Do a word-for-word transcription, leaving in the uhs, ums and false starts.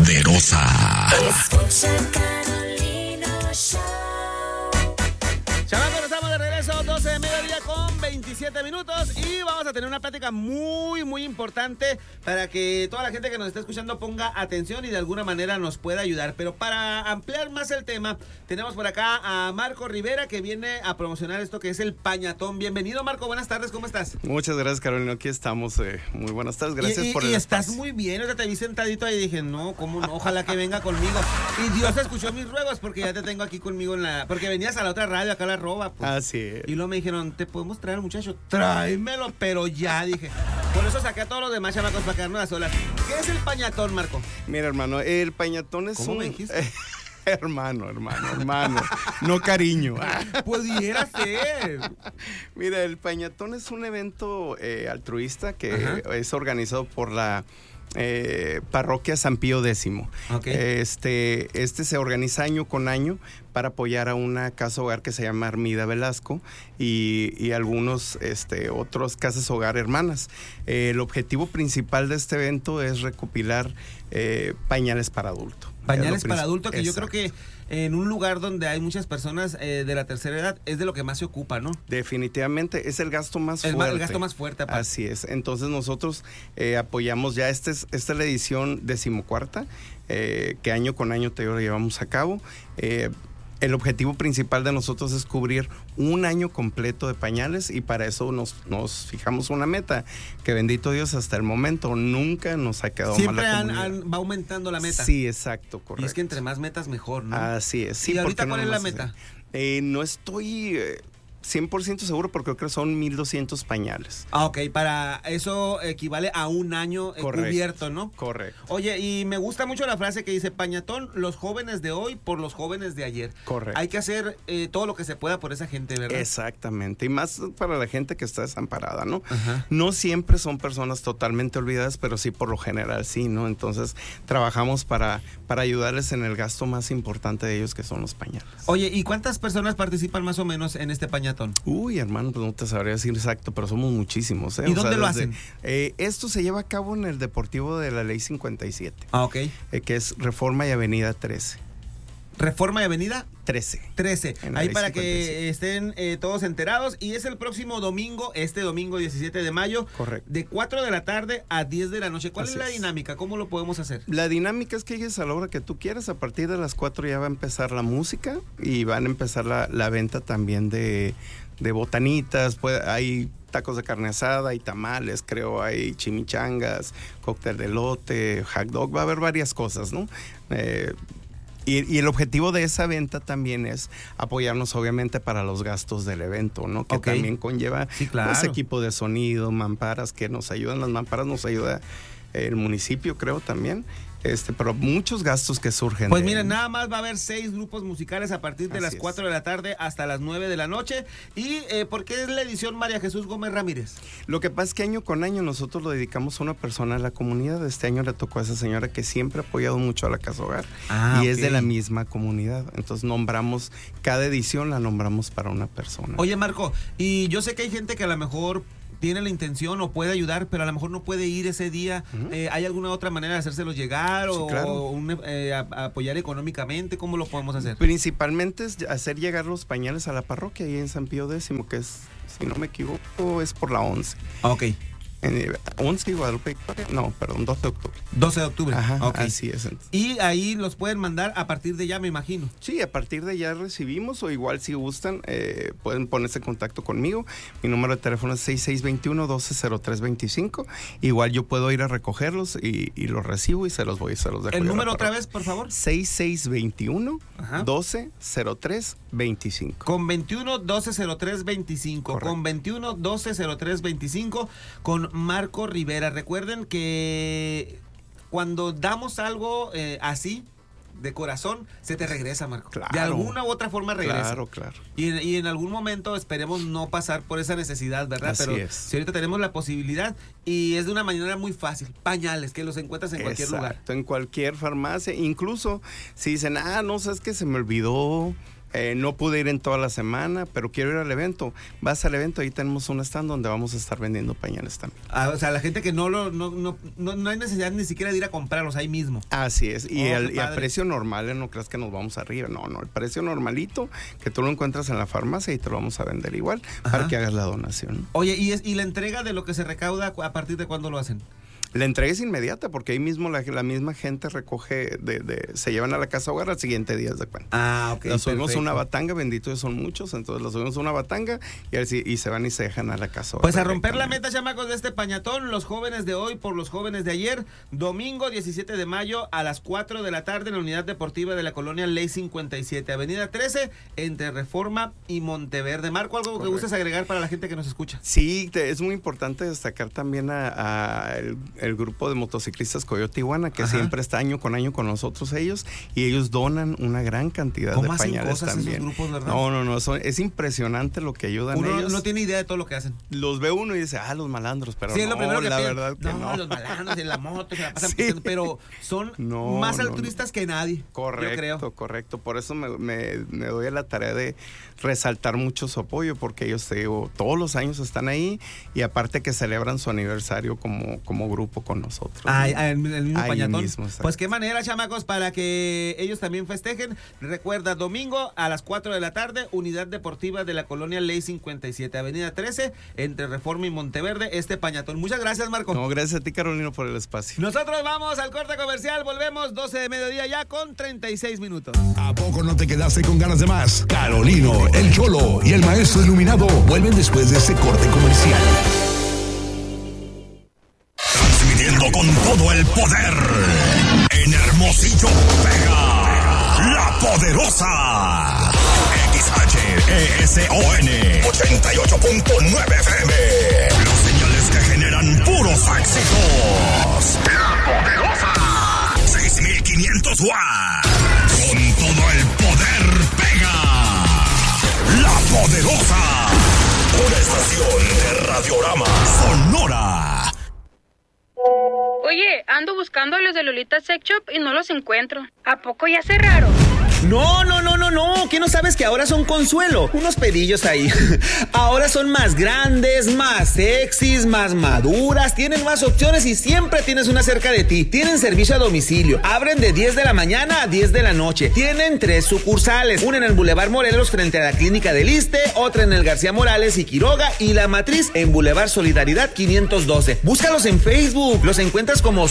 Poderosa. Escucha Carolina Show. Chamacos, estamos de regreso, doce de mediodía con veintisiete minutos y vamos a tener una plática muy, muy importante para que toda la gente que nos está escuchando ponga atención y de alguna manera nos pueda ayudar. Pero para ampliar más el tema, tenemos por acá a Marco Rivera, que viene a promocionar esto que es el Pañatón. Bienvenido, Marco, buenas tardes, ¿cómo estás? Muchas gracias, Carolina, aquí estamos. Eh, muy buenas tardes, gracias y, y, por el y espacio. estás muy bien, o sea, te vi sentadito ahí y dije, no, cómo no, ojalá que venga conmigo. Y Dios escuchó mis ruegos porque ya te tengo aquí conmigo en la... Porque venías a la otra radio, acá a la Roba, pues. Así es. Y luego me dijeron, ¿te podemos traer, muchacho? Tráemelo, pero ya, dije. Por eso saqué a todos los demás chamacos para quedarnos a solas. ¿Qué es el Pañatón, Marco? Mira, hermano, el Pañatón es ¿Cómo un... me dijiste? hermano, hermano, hermano, no cariño. Pudiera ser. Mira, el Pañatón es un evento eh, altruista que Ajá. es organizado por la eh, parroquia San Pío X. Okay. Este, este se organiza año con año para apoyar a una casa hogar que se llama Armida Velasco y, y algunos este, otros casas hogar hermanas. Eh, el objetivo principal de este evento es recopilar eh, pañales para adulto. Pañales para adulto, que Exacto. yo creo que en un lugar donde hay muchas personas eh, de la tercera edad es de lo que más se ocupa, ¿no? Definitivamente es el gasto más el, fuerte. El gasto más fuerte. Aparte. Así es. Entonces nosotros eh, apoyamos ya, este es, esta es la edición decimocuarta, eh, que año con año te lo llevamos a cabo. Eh, El objetivo principal de nosotros es cubrir un año completo de pañales y para eso nos, nos fijamos una meta que, bendito Dios, hasta el momento nunca nos ha quedado Siempre mal la han, comunidad. han, va aumentando la meta. Sí, exacto, correcto. Y es que entre más metas mejor, ¿no? Así es. Sí, ¿Y ahorita porque cuál no es la nomás meta? Eh, no estoy... Eh, cien por ciento seguro porque creo que son mil doscientos pañales. Ah, ok, para eso equivale a un año eh, cubierto, ¿no? Correcto. Oye, y me gusta mucho la frase que dice, Pañatón, los jóvenes de hoy por los jóvenes de ayer. Correcto. Hay que hacer eh, todo lo que se pueda por esa gente, ¿verdad? Exactamente, y más para la gente que está desamparada, ¿no? Ajá. No siempre son personas totalmente olvidadas, pero sí por lo general sí, ¿no? Entonces trabajamos para, para ayudarles en el gasto más importante de ellos, que son los pañales. Oye, ¿y cuántas personas participan más o menos en este Pañatón? Uy, hermano, pues no te sabría decir exacto, pero somos muchísimos, ¿eh? ¿Y O dónde sea, lo desde, hacen? Eh, esto se lleva a cabo en el Deportivo de la Ley cincuenta y siete, Ah, ok. eh, que es Reforma y Avenida trece. Reforma y Avenida trece. trece. En la Ahí ley para cincuenta y siete. que estén eh, todos enterados. Y es el próximo domingo, este domingo diecisiete de mayo. Correcto. De cuatro de la tarde a diez de la noche. ¿Cuál Así es la es. dinámica? ¿Cómo lo podemos hacer? La dinámica es que llegues a la hora que tú quieras. A partir de las cuatro ya va a empezar la música y van a empezar la, la venta también de, de botanitas. Pues, hay tacos de carne asada, hay tamales, creo, hay chimichangas, cóctel de elote, hot dog. Va a haber varias cosas, ¿no? Eh, Y, y el objetivo de esa venta también es apoyarnos obviamente para los gastos del evento, ¿no? Que Okay. también conlleva Sí, claro. pues, equipo de sonido, mamparas que nos ayudan. Las mamparas nos ayuda el municipio, creo, también. Este, pero muchos gastos que surgen. Pues de- miren, nada más va a haber seis grupos musicales a partir de Así las es. cuatro de la tarde hasta las nueve de la noche. ¿Y eh, por qué es la edición María Jesús Gómez Ramírez? Lo que pasa es que año con año nosotros lo dedicamos a una persona de la comunidad. Este año le tocó a esa señora que siempre ha apoyado mucho a la Casa Hogar. Ah, y es ok. de la misma comunidad. Entonces nombramos, cada edición la nombramos para una persona. Oye, Marco, y yo sé que hay gente que a lo mejor tiene la intención o puede ayudar, pero a lo mejor no puede ir ese día. Ujú. Eh, ¿Hay alguna otra manera de hacérselo llegar Sí, o, claro. o un, eh, a- a apoyar económicamente? ¿Cómo lo podemos hacer? Principalmente es hacer llegar los pañales a la parroquia ahí en San Pío X, que es, si no me equivoco, es por la once. Ok, En, once y Guadalupe, no, perdón, doce de octubre. doce de octubre. Ajá, Ok. así es. Y ahí los pueden mandar a partir de ya, me imagino. Sí, a partir de ya recibimos, o igual si gustan, eh, pueden ponerse en contacto conmigo. Mi número de teléfono es seis seis dos uno, uno dos cero tres dos cinco. Igual yo puedo ir a recogerlos y, y los recibo y se los voy y se los dejo. El ir a la número otra parroquia. vez, por favor. seis seis dos uno, Ajá. uno dos cero tres dos cinco. Con veintiuno doce cero tres veinticinco. Correcto. Con veintiuno doce cero tres veinticinco. Con Marco Rivera. Recuerden que cuando damos algo eh, así, de corazón, se te regresa, Marco. Claro. De alguna u otra forma regresa. Claro, claro. Y en, y en algún momento esperemos no pasar por esa necesidad, ¿verdad? Así Pero es. si ahorita tenemos la posibilidad y es de una manera muy fácil. Pañales, que los encuentras en cualquier lugar. Exacto, en cualquier farmacia. Incluso si dicen, ah, no, sabes que se me olvidó Eh, no pude ir en toda la semana, pero quiero ir al evento. Vas al evento, ahí tenemos un stand donde vamos a estar vendiendo pañales también. Ah, o sea, la gente que no lo no, no, no, no hay necesidad ni siquiera de ir a comprarlos ahí mismo. Así es, y, Oh, el, qué y a padre. precio normal, ¿eh? No creas que nos vamos arriba, no, no, el precio normalito que tú lo encuentras en la farmacia y te lo vamos a vender igual. Ajá. Para que hagas la donación. Oye, ¿y, es, ¿y la entrega de lo que se recauda a partir de cuándo lo hacen? La entrega es inmediata porque ahí mismo la, la misma gente recoge, de, de, se llevan a la casa hogar al siguiente día de cuenta. Ah, ok. La subimos perfecto. una batanga, bendito son muchos, entonces la subimos una batanga y, así, y se van y se dejan a la casa hogar. Pues a romper la directamente. meta, chamacos, de este pañatón, los jóvenes de hoy por los jóvenes de ayer, domingo diecisiete de mayo a las cuatro de la tarde en la unidad deportiva de la colonia Ley cincuenta y siete, avenida trece, entre Reforma y Monteverde. Marco, ¿algo Correcto. que gustes agregar para la gente que nos escucha? Sí, te- es muy importante destacar también a, a el, el grupo de motociclistas Coyote Iguana, que Ajá. siempre está año con año con nosotros ellos, y ellos donan una gran cantidad ¿Cómo de hacen pañales cosas esos también. grupos, verdad? No, no, no, son- es impresionante lo que ayudan Uno ellos. no tiene idea de todo lo que hacen. Los ve uno y dice, ah, los malandros, pero Sí, no, es lo primero que la piensan. verdad que no, no. los malandros en la moto se la pasan Sí. pisteando, pero son No, más no, altruistas que nadie. Correcto, Yo creo. correcto. Por eso me, me- me doy a la tarea de resaltar mucho su apoyo, porque ellos, te digo, todos los años están ahí y aparte que celebran su aniversario como, como grupo con nosotros. ¿no? Ay, ay, el mismo Ahí pañatón. mismo, exacto. Pues qué manera, chamacos, para que ellos también festejen. Recuerda, domingo a las cuatro de la tarde, unidad deportiva de la colonia Ley cincuenta y siete, avenida trece, entre Reforma y Monteverde, este pañatón. Muchas gracias, Marco. No, gracias a ti, Carolino, por el espacio. Nosotros vamos al corte comercial, volvemos doce de mediodía ya con treinta y seis minutos. ¿A poco no te quedaste con ganas de más? Carolino, el Cholo y el Maestro Iluminado vuelven después de este corte comercial. Transmitiendo con todo el poder. En Hermosillo pega La Poderosa. X H E S O N ochenta y ocho punto nueve F M. Los señales que generan puros éxitos. La Poderosa. seis mil quinientos watts. Con todo el poder pega. La Poderosa. Una estación de Radiorama Sonora. Oye, ando buscando a los de Lolita Sex Shop y no los encuentro. ¿A poco ya cerraron? No, no, no, no, no. ¿Qué no sabes que ahora son Consuelo? Unos pedillos ahí. Ahora son más grandes, más sexys, más maduras, tienen más opciones y siempre tienes una cerca de ti. Tienen servicio a domicilio. Abren de diez de la mañana a diez de la noche. Tienen tres sucursales. Una en el Boulevard Morelos frente a la Clínica del Iste, otra en el García Morales y Quiroga y la matriz en Boulevard Solidaridad quinientos doce. Búscalos en Facebook. Los encuentras como